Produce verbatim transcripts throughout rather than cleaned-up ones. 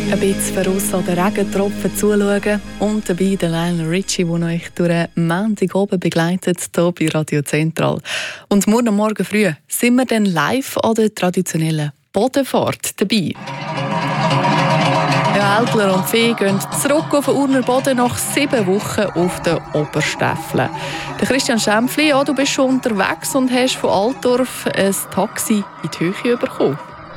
Ein bisschen voraus an den Regentropfen zuschauen und dabei der Lionel Richie, der euch durch einen Montag oben begleitet, hier bei Radio Zentral. Und morgen Morgen früh sind wir dann live an der traditionellen Bodenfahrt dabei. Ja, Älpler und Vieh gehen zurück auf den Urner Boden nach sieben Wochen auf den Oberstäffeln. Der Christian Schämpfli, ja, du bist schon unterwegs und hast von Altdorf ein Taxi in die Höhe bekommen.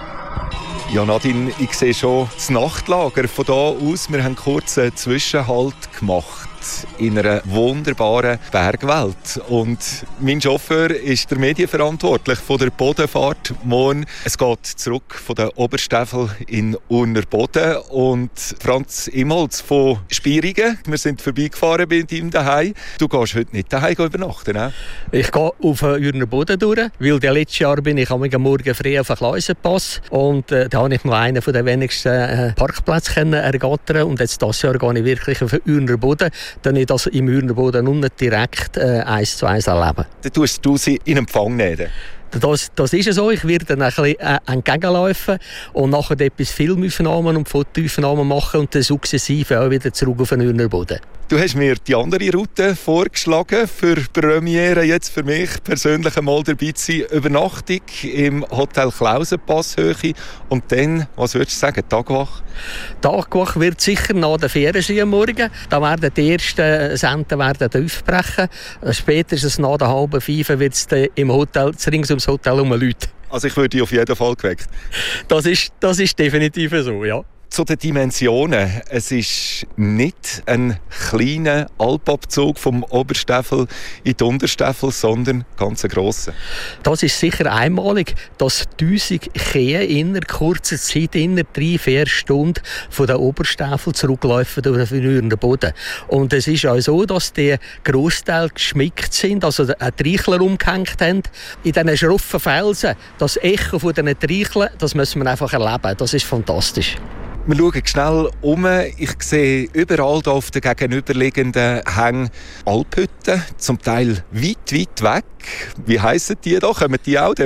Ja, Nadine, ich sehe schon das Nachtlager von hier aus. Wir haben kurz einen Zwischenhalt gemacht in einer wunderbaren Bergwelt. Und mein Chauffeur ist der Medienverantwortlich von der Bodenfahrt morgen. Es geht zurück von den Oberstäffeln in Urner Boden. Und Franz Immholz von Spierigen, wir sind vorbeigefahren bei ihm daheim. Du gehst heute nicht daheim übernachten, ne? Ich gehe auf den Urner Boden durch, weil das letzte Jahr bin ich am Morgen früh auf den Klausenpass. Und äh, da habe ich noch einen der wenigsten äh, Parkplätze ergattern. Und jetzt dieses Jahr gehe ich wirklich auf den Urner Boden, dann ich das im Urner Boden unten direkt äh, eins zu eins erleben. Dann tust du sie in Empfang nehmen? Das, das ist so. Ich werde dann ein bisschen äh, entgegenlaufen und nachher etwas Filmaufnahmen und Fotoaufnahmen machen und dann sukzessive auch wieder zurück auf den Urner Boden. Du hast mir die andere Route vorgeschlagen für Premiere, jetzt für mich persönlich einmal dabei zu sein. Übernachtung im Hotel Klausenpasshöhe und dann, was würdest du sagen, Tagwach? Tagwach wird sicher nach der Ferien sein am Morgen. Da werden die ersten Senten werden aufbrechen. Spätestens nach der halben fünf wird es im Hotel, rings ums Hotel um Leute. Also ich würde auf jeden Fall geweckt. Das ist, das ist definitiv so, ja. Zu den Dimensionen. Es ist nicht ein kleiner Alpabzug vom Oberstäffel in die Unterstäffel, sondern ganz ein grosser. Das ist sicher einmalig, dass tausend Kühe in einer kurzen Zeit, in drei, vier Stunden von den Oberstäffel zurücklaufen durch den Urner Boden. Und es ist auch so, dass die Grossteil geschmückt sind, also einen Treichler umgehängt haben. In diesen schroffen Felsen, das Echo von diesen Treicheln, das müssen wir einfach erleben. Das ist fantastisch. Wir schauen schnell um. Ich sehe überall hier auf den gegenüberliegenden Hängen Alphütten, zum Teil weit, weit weg. Wie heissen die da? Kommen die auch?